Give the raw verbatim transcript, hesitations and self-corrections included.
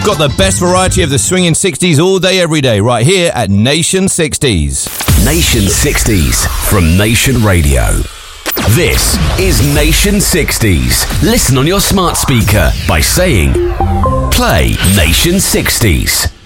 We've got the best variety of the swinging sixties all day, every day, right here at Nation sixties. Nation sixties from Nation Radio. This is Nation sixties. Listen on your smart speaker by saying, play Nation sixties.